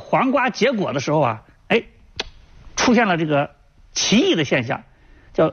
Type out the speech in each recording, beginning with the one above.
黄瓜结果的时候啊，出现了这个奇异的现象，叫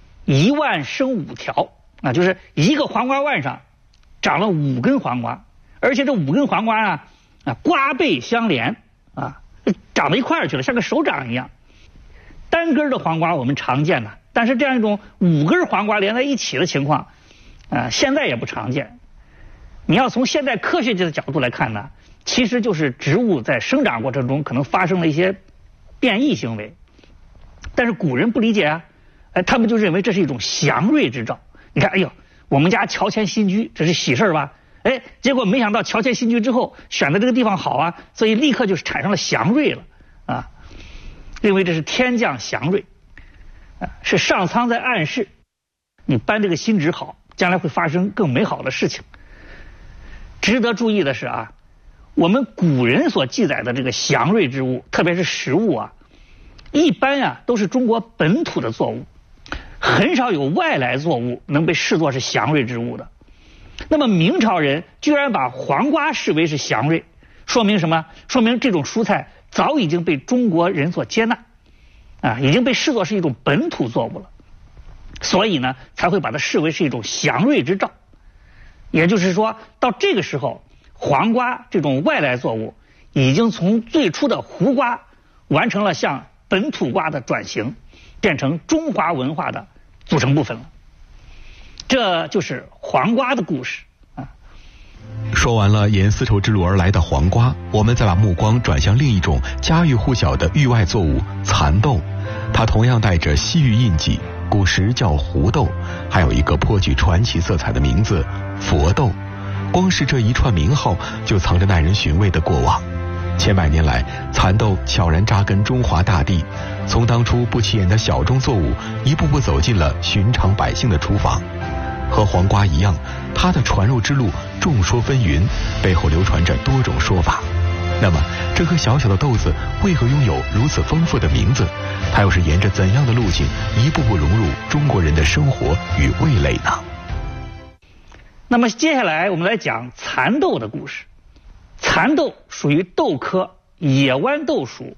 1万生5条啊，就是一个黄瓜腕上长了5根黄瓜，而且这5根黄瓜瓜背相连啊，长到一块儿去了，像个手掌一样。单根的黄瓜我们常见的，但是这样一种5根黄瓜连在一起的情况，现在也不常见。你要从现代科学界的角度来看呢，其实就是植物在生长过程中可能发生了一些变异行为，但是古人不理解啊，他们就认为这是一种祥瑞之兆。你看，我们家乔迁新居，这是喜事吧？结果没想到乔迁新居之后选的这个地方好啊，所以立刻就产生了祥瑞了啊，认为这是天降祥瑞，是上苍在暗示你搬这个新址好，将来会发生更美好的事情。值得注意的是啊，我们古人所记载的这个祥瑞之物，特别是食物啊，一般都是中国本土的作物，很少有外来作物能被视作是祥瑞之物的。那么明朝人居然把黄瓜视为是祥瑞，说明什么？说明这种蔬菜早已经被中国人所接纳啊，已经被视作是一种本土作物了，所以呢才会把它视为是一种祥瑞之兆。也就是说，到这个时候，黄瓜这种外来作物已经从最初的胡瓜完成了向本土瓜的转型，变成中华文化的组成部分了。这就是黄瓜的故事啊。 说完了沿丝绸之路而来的黄瓜，我们再把目光转向另一种家喻户晓的域外作物蚕豆，它同样带着西域印记，古时叫胡豆，还有一个颇具传奇色彩的名字佛豆。光是这一串名号就藏着耐人寻味的过往。千百年来，蚕豆悄然扎根中华大地，从当初不起眼的小众作物，一步步走进了寻常百姓的厨房。和黄瓜一样，它的传入之路众说纷纭，背后流传着多种说法。那么，这颗小小的豆子为何拥有如此丰富的名字？它又是沿着怎样的路径，一步步融入中国人的生活与味蕾呢？ 那么接下来我们来讲蚕豆的故事。蚕豆属于豆科野豌豆属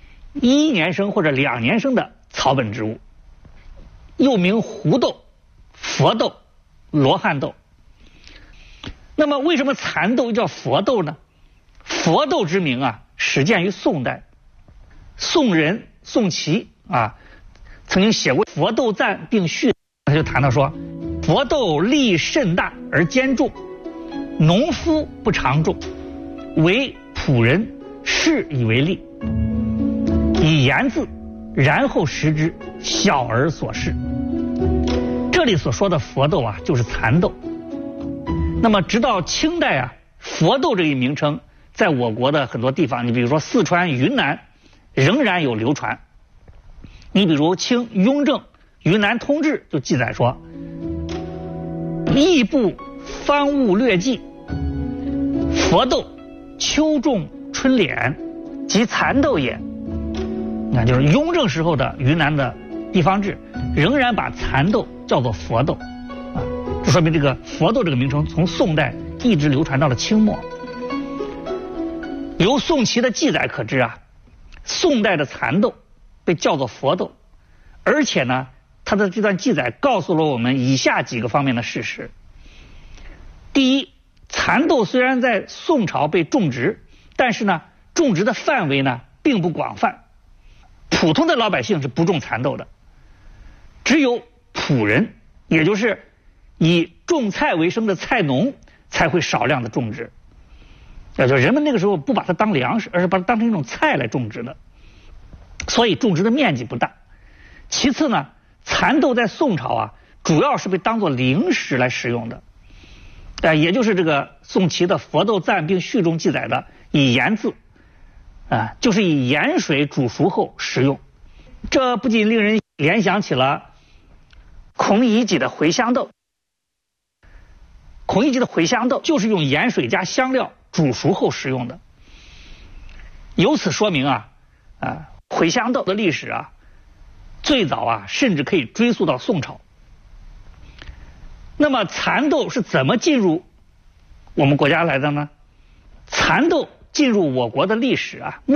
1年生或者2年生的草本植物，又名胡豆、佛豆、罗汉豆。那么为什么蚕豆叫佛豆呢？佛豆之名啊，始建于宋代。宋人宋祁曾经写过《佛豆赞》并序，他就谈到说，佛豆粒甚大而坚重，农夫不常种，为仆人视以为利，以言字，然后食之，小儿所视。这里所说的佛豆就是蚕豆。那么直到清代佛豆这一名称在我国的很多地方，你比如说四川、云南仍然有流传。你比如清雍正《云南通志》就记载说，异部方物略记，佛豆秋种春敛，即蚕豆也。那就是雍正时候的云南的地方志仍然把蚕豆叫做佛豆这说明这个佛豆这个名称从宋代一直流传到了清末。由宋祁的记载可知宋代的蚕豆被叫做佛豆，而且呢，他的这段记载告诉了我们以下几个方面的事实。第一，蚕豆虽然在宋朝被种植，但是呢，种植的范围呢并不广泛，普通的老百姓是不种蚕豆的，只有仆人，也就是以种菜为生的菜农才会少量的种植。也就是人们那个时候不把它当粮食，而是把它当成一种菜来种植的，所以种植的面积不大。其次呢，蚕豆在宋朝主要是被当作零食来食用的，也就是这个宋祁的《佛豆赞》并序中记载的以盐渍就是以盐水煮熟后食用。这不仅令人联想起了孔乙己的茴香豆，孔乙己的茴香豆就是用盐水加香料煮熟后食用的。由此说明茴香豆的历史最早甚至可以追溯到宋朝。那么蚕豆是怎么进入我们国家来的呢？蚕豆进入我国的历史